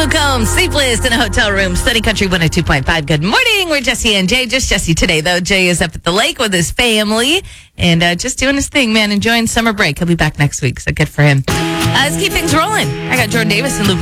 Luke Combs, Sleepless in a Hotel Room, Sunny Country 102.5. Good morning. We're Jesse and Jay. Just Jesse today, though. Jay is up at the lake with his family and just doing his thing, man. Enjoying summer break. He'll be back next week, so good for him. Let's keep things rolling. I got Jordan Davis and Luke